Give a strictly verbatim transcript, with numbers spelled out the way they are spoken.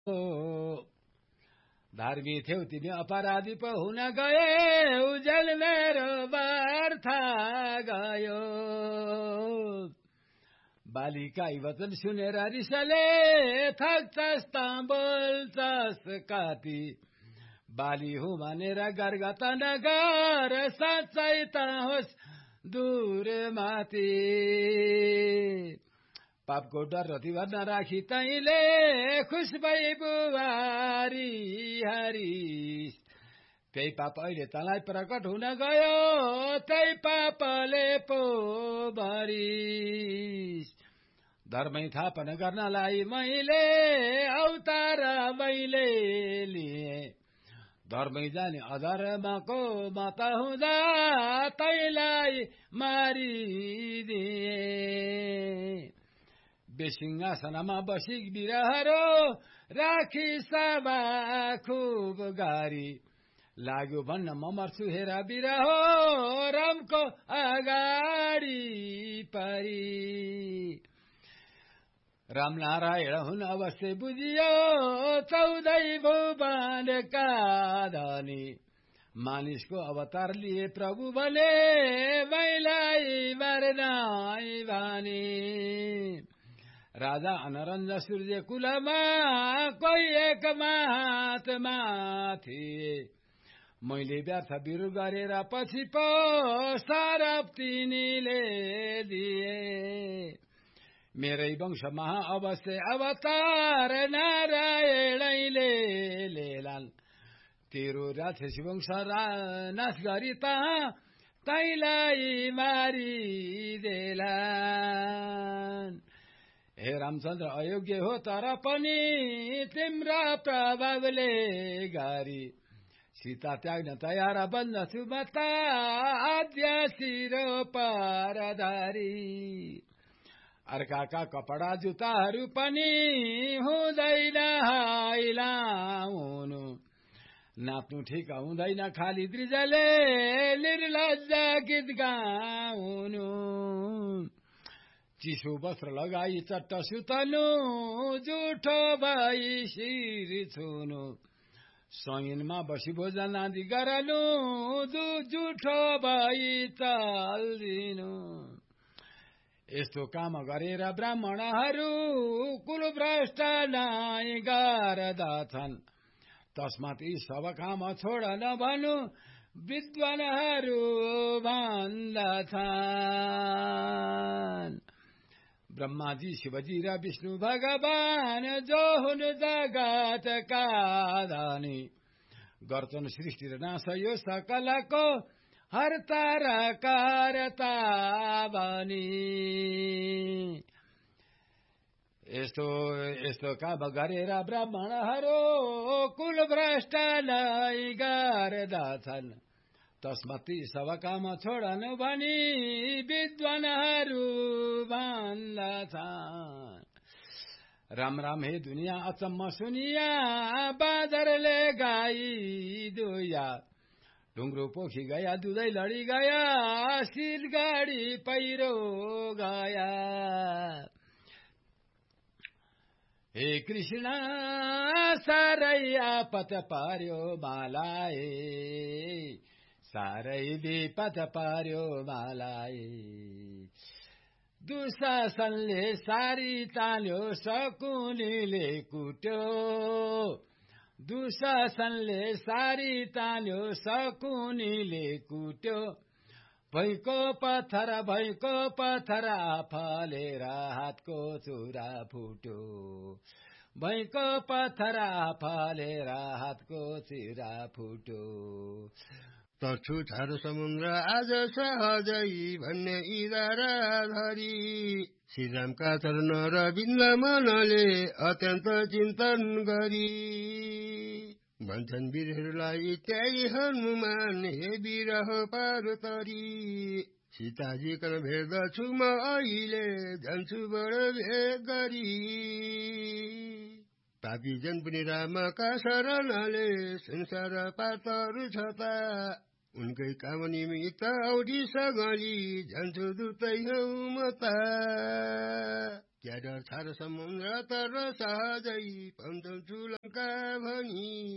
धर्मी थियौ तिमी अपराधी पो हुन गए उजेल मेरो व्यर्थ गयो बालिकाई वचन सुनेर रिसले थक्छस् त बोल्छस् कति बाली हो भनेर गर्गत नगर साँच्चै त होस् दूर माथि पापको डर रति भर नराखी तैले खुस भई बुहारी हरिस त्यही पाप अहिले तँलाई प्रकट हुन गयो त्यही पापले पो भरिस धर्मै थापन गर्नलाई मैले अवतार मैले लिए धर्मै जाने अधर्मको मत हुँदा तैलाई मारिदिए बेसिंहासनमा बसी बिरहरो राखी सभा खुब गारी लाग्यो भन्न म मर्छु हेर बिरहो रामको अगाडि परी राम नारायण हुन अवश्य बुझियो चौधै भुवनका धनी मानिसको अवतार लिए प्रभु भने मैलाई मर्नाई भने राजा अनरञ्ज सूर्य कुलमा कोही एक महात्मा थिए मैले व्यर्थ बिरु गरेर पछि पो सरप तिनीले दिए मेरै वंश महा अवश्य अवतार नारायणैले लेलान् तेरो राक्षसी वंश नाश गरी तहाँ तैलाई मारिदेलान् हे रामचन्द्र अयोग्य हो तर पनि तिम्रा प्रभावले गरी सीता त्याग्न तयार बन्दछु म त आद्य शिरो परधारी अर्काका कपडा जुत्ताहरू पनि हुँदैन हाइलाउनु नाच्नु ठिक हुँदैन खाली द्रिजले निर्लज्जा गीत गाउनु चिसो वस्त्र लगाई चट्ट सुतनु जुठो भई शिर छुनु सैनमा बसी भोजन आदि गरनु जुठो भई चल्दिनु यस्तो काम गरेर ब्राह्मणहरू कुलभ्रष्ट नै गर्दछन् तस्मात् यी सब काम छोड नभनु विद्वानहरू भन्दछन् ब्रह्माजी शिवजी र विष्णु भगवान जो हुन् जगतका धनी गर्छन् सृष्टि र नाश यो सकलको हर्ता र कर्ता बनी यस्तो यस्तो काम गरेर ब्राह्मणहरू कुलभ्रष्ट नै गर्दछन् तस्मात् ती सब काम छोडनु भनी विद्वानहरू भन्दछन् राम राम हे दुनिया अचम्म सुनिया बाँदरले गाई दुया ढुङ्ग्रो पोखी गया दुधै लडी गया सिलगढी पहिरो गया हे कृष्ण सारै आपत पार्यो मलाई सारै विपद पार्यो मलाई दुशासनले सारी तान्यो शकुनीले कुट्यो दुशासनले सारी तान्यो शकुनीले कुट्यो भैको पत्थर भैको पत्थर फलेर हातको चुरा फुट्यो भैको पत्थर फलेर हातको चिरा फुट्यो तर्छु छार समुद्र आज सहजै भन्ने इरादा धरी श्रीरामका चरण र बिन्द मनले अत्यन्त चिन्तन गरी भन्छन् वीरहरूलाई त्यही हनुमान हे बिरह पार्वती सीताजी कन भेट्दछु म अहिले जान्छु बड भेग गरी पापी जन पनि रामका शरणले संसार पातहरू छता उनकै काम निमित्त औधी सगली जान्छु दुतै हौ म त क्या डर छ र समुद्र तर सहजै पाउँछु लङ्का भनी